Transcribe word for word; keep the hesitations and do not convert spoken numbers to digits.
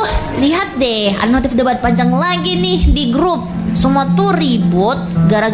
lihat deh, ada notif debat panjang lagi nih di grup. Semua tuh ribut gara-gara